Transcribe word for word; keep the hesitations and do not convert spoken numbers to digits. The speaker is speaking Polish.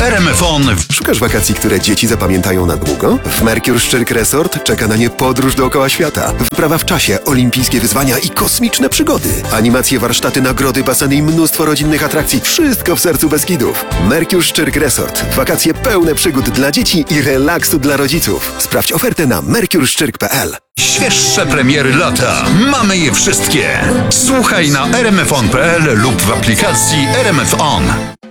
R M F On. Szukasz wakacji, które dzieci zapamiętają na długo? W Mercure Szczyrk Resort czeka na nie podróż dookoła świata. Wprawa w czasie, olimpijskie wyzwania i kosmiczne przygody. Animacje, warsztaty, nagrody, baseny i mnóstwo rodzinnych atrakcji. Wszystko w sercu Beskidów. Mercure Szczyrk Resort. Wakacje pełne przygód dla dzieci i relaksu dla rodziców. Sprawdź ofertę na mercure szczyrk kropka p l. Świeższe premiery lata. Mamy je wszystkie. Słuchaj na r m f on kropka p l lub w aplikacji R M F On.